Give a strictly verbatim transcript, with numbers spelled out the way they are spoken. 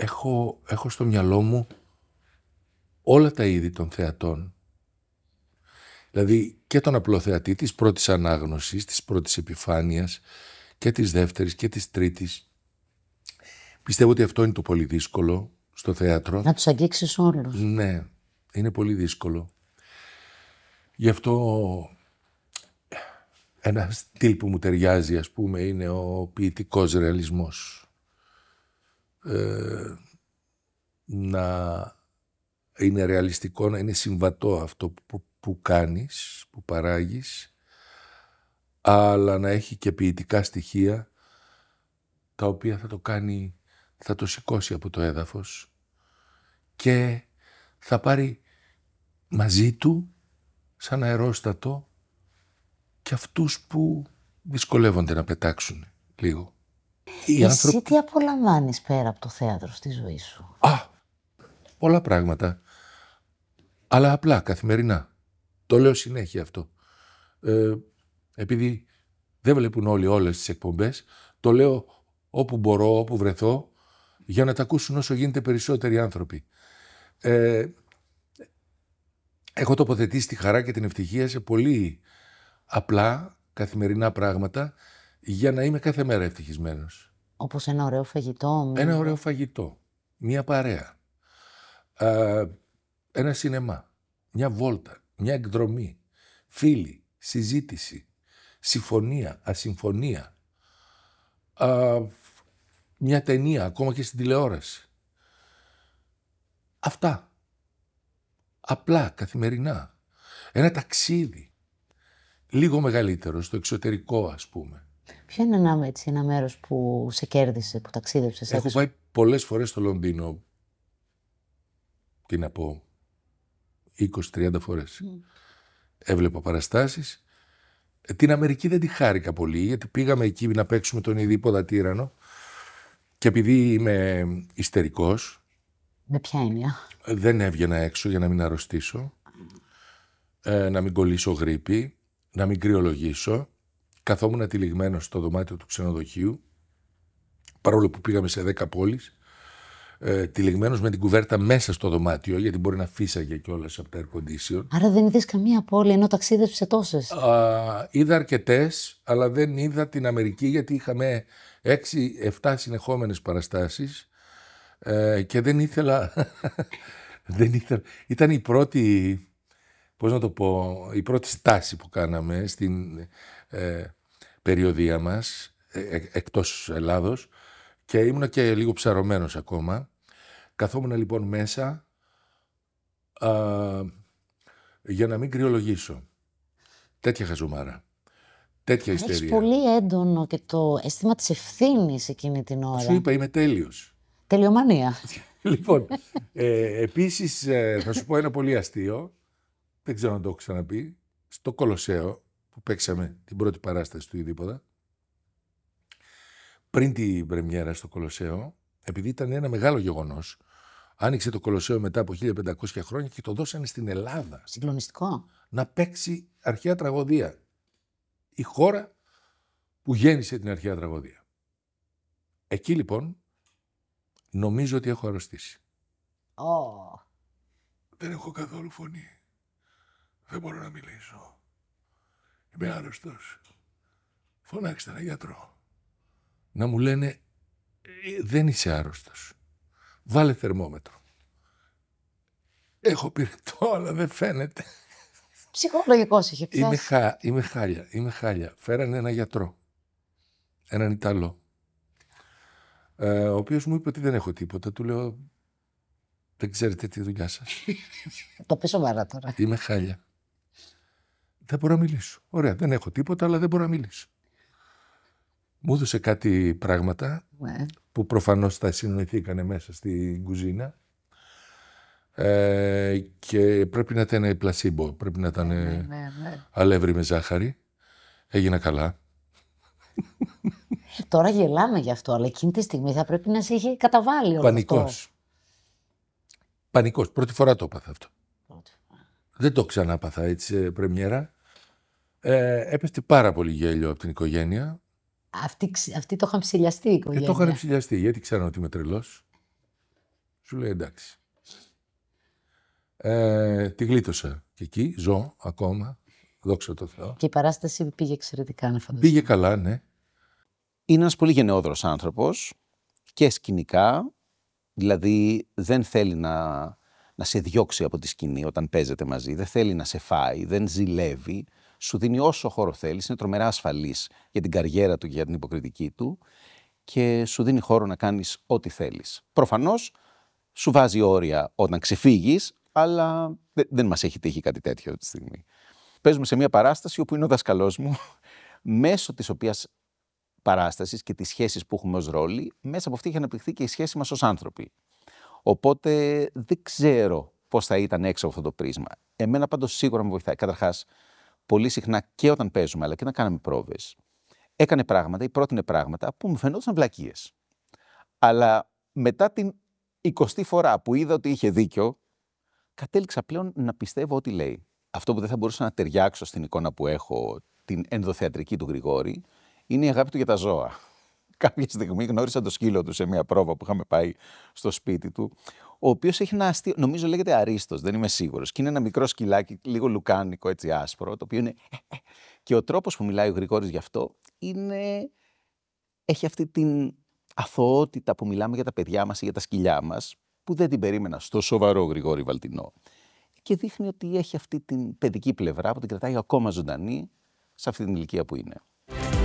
έχω, έχω στο μυαλό μου όλα τα είδη των θεατών. Δηλαδή και τον απλό θεατή της πρώτης ανάγνωσης, της πρώτης επιφάνειας και της δεύτερης και της τρίτης. Πιστεύω ότι αυτό είναι το πολύ δύσκολο στο θέατρο. Να τους αγγίξεις όλους. Ναι, είναι πολύ δύσκολο. Γι' αυτό ένα στυλ που μου ταιριάζει, ας πούμε, είναι ο ποιητικός ρεαλισμός. Ε, να είναι ρεαλιστικό, να είναι συμβατό αυτό που, που κάνεις, που παράγεις, αλλά να έχει και ποιητικά στοιχεία τα οποία θα το κάνει, θα το σηκώσει από το έδαφος και θα πάρει μαζί του σαν αερόστατο και αυτούς που δυσκολεύονται να πετάξουν λίγο. Εσύ άνθρωποι... τι απολαμβάνεις πέρα από το θέατρο στη ζωή σου? Α, πολλά πράγματα. Αλλά απλά, καθημερινά. Το λέω συνέχεια αυτό. Ε, επειδή δεν βλέπουν όλοι όλες τις εκπομπές, το λέω όπου μπορώ, όπου βρεθώ, για να τα ακούσουν όσο γίνεται περισσότεροι άνθρωποι. Ε, έχω τοποθετήσει τη χαρά και την ευτυχία σε πολύ απλά, καθημερινά πράγματα, για να είμαι κάθε μέρα ευτυχισμένος. Όπως ένα ωραίο φαγητό. Ένα ωραίο φαγητό. Μια παρέα. Ε, ένα σινεμά. Μια βόλτα. Μια εκδρομή. Φίλοι. Συζήτηση. Συμφωνία. Ασυμφωνία. Ε, μια ταινία. Ακόμα και στην τηλεόραση. Αυτά. Απλά, καθημερινά. Ένα ταξίδι. Λίγο μεγαλύτερο, στο εξωτερικό, ας πούμε. Ποιο είναι ένα, έτσι, ένα μέρος που σε κέρδισε, που ταξίδεψες έξω? Έχω πάει πολλές φορές στο Λονδίνο. Τι να πω, είκοσι με τριάντα φορές. Mm. Έβλεπα παραστάσεις. Την Αμερική δεν τη χάρηκα πολύ, γιατί πήγαμε εκεί να παίξουμε τον Ιδίποδα Τύραννο και επειδή είμαι ιστερικός. Με ποια έννοια? Δεν έβγαινα έξω για να μην αρρωστήσω, ε, να μην κολλήσω γρίπη, να μην κρυολογήσω. Καθόμουν τυλιγμένος στο δωμάτιο του ξενοδοχείου, παρόλο που πήγαμε σε δέκα πόλεις, ε, τυλιγμένος με την κουβέρτα μέσα στο δωμάτιο, γιατί μπορεί να φύσαγε κιόλας από τα air condition. Άρα δεν είδες καμία πόλη, ενώ ταξίδεψε τόσες? Α, είδα αρκετές, αλλά δεν είδα την Αμερική, γιατί είχαμε έξι εφτά συνεχόμενες παραστάσεις ε, και δεν ήθελα, δεν ήθελα... Ήταν η πρώτη, πώς να το πω, η πρώτη στάση που κάναμε στην ε, περιοδία μας, ε, εκτός Ελλάδος, και ήμουνα και λίγο ψαρωμένος ακόμα. Καθόμουν λοιπόν μέσα α, για να μην κρυολογήσω. Τέτοια χαζομάρα. Τέτοια ιστερία. Έχεις πολύ έντονο και το αίσθημα της ευθύνης εκείνη την ώρα. Σου είπα, είμαι τέλειος. Τελειομανία. Λοιπόν, ε, επίσης ε, θα σου πω ένα πολύ αστείο. Δεν ξέρω αν το έχω ξαναπεί. Στο Κολοσσέο που παίξαμε την πρώτη παράσταση του Ιδίποδα, πριν την πρεμιέρα στο Κολοσσέο, επειδή ήταν ένα μεγάλο γεγονός, άνοιξε το Κολοσσέο μετά από χίλια πεντακόσια χρόνια και το δώσανε στην Ελλάδα. Συγκλονιστικό. Να παίξει αρχαία τραγωδία. Η χώρα που γέννησε την αρχαία τραγωδία. Εκεί λοιπόν νομίζω ότι έχω αρρωστήσει. Oh. Δεν έχω καθόλου φωνή. Δεν μπορώ να μιλήσω. Είμαι άρρωστος. Φωνάξτε ένα γιατρό. Να μου λένε, δεν είσαι άρρωστος. Βάλε θερμόμετρο. Έχω πυρετό, αλλά δεν φαίνεται. Ψυχολογικός είχε πιάσει. Είμαι, χα, είμαι χάλια, είμαι χάλια. Φέρανε ένα γιατρό. Έναν Ιταλό. Ε, ο οποίος μου είπε ότι δεν έχω τίποτα. Του λέω, δεν ξέρετε τη δουλειά σας. Το πες σοβαρά τώρα. Είμαι χάλια. Δεν μπορώ να μιλήσω. Ωραία, δεν έχω τίποτα, αλλά δεν μπορώ να μιλήσω. Μου έδωσε κάτι πράγματα ναι. που προφανώς τα συνοηθήκανε μέσα στην κουζίνα ε, και πρέπει να ήταν πλασίμπο, πρέπει να ήταν ναι, ναι, ναι. αλεύρι με ζάχαρη. Έγινα καλά. Τώρα γελάμε γι' αυτό, αλλά εκείνη τη στιγμή θα πρέπει να σε είχε καταβάλει όλο Πανικός. αυτό. Πανικός. Πρώτη φορά το έπαθα αυτό. Δεν το ξανά πάθα έτσι σε πρεμιέρα. Ε, έπεσε πάρα πολύ γέλιο από την οικογένεια. Αυτοί, αυτοί το είχαν ψηλιαστεί η οικογένεια. Ε, το είχαν ψηλιαστεί, γιατί ξέραν ότι είμαι τρελός. Σου λέει εντάξει. Ε, τη γλίτωσα και εκεί, ζω ακόμα, δόξα τω Θεώ. Και η παράσταση πήγε εξαιρετικά, να φανταστώ. Πήγε καλά, ναι. Είναι ένας πολύ γενναιόδωρος άνθρωπος και σκηνικά, δηλαδή δεν θέλει να, να σε διώξει από τη σκηνή όταν παίζετε μαζί, δεν θέλει να σε φάει, δεν ζηλεύει, σου δίνει όσο χώρο θέλεις, είναι τρομερά ασφαλής για την καριέρα του και για την υποκριτική του και σου δίνει χώρο να κάνεις ό,τι θέλεις. Προφανώς σου βάζει όρια όταν ξεφύγεις, αλλά δεν, δεν μας έχει τύχει κάτι τέτοιο αυτή τη στιγμή. Παίζουμε σε μια παράσταση όπου είναι ο δασκαλός μου, μέσω της οποίας παράστασης και τις σχέσεις που έχουμε ως ρόλοι, μέσα από αυτή έχει αναπτυχθεί και η σχέση μας ως άνθρωποι. Οπότε δεν ξέρω πώς θα ήταν έξω από αυτό το πρίσμα. Εμένα πάντως σίγουρα με βοηθάει. Καταρχάς, πολύ συχνά και όταν παίζουμε, αλλά και να κάναμε πρόβες, έκανε πράγματα ή πρότεινε πράγματα που μου φαινόταν βλακίες. Αλλά μετά την εικοστή φορά που είδα ότι είχε δίκιο, κατέληξα πλέον να πιστεύω ό,τι λέει. Αυτό που δεν θα μπορούσα να ταιριάξω στην εικόνα που έχω, την ενδοθεατρική του Γρηγόρη, είναι η αγάπη του για τα ζώα. Κάποια στιγμή γνώρισα το σκύλο του σε μια πρόβα που είχαμε πάει στο σπίτι του, ο οποίος έχει ένα αστείο, νομίζω λέγεται Αρίστος, δεν είμαι σίγουρος, και είναι ένα μικρό σκυλάκι, λίγο λουκάνικο, έτσι άσπρο, το οποίο είναι... Και ο τρόπος που μιλάει ο Γρηγόρης γι' αυτό είναι... έχει αυτή την αθωότητα που μιλάμε για τα παιδιά μας ή για τα σκυλιά μας, που δεν την περίμενα στο σοβαρό Γρηγόρη Βαλτινό. Και δείχνει ότι έχει αυτή την παιδική πλευρά που την κρατάει ακόμα ζωντανή σε αυτή την ηλικία που είναι.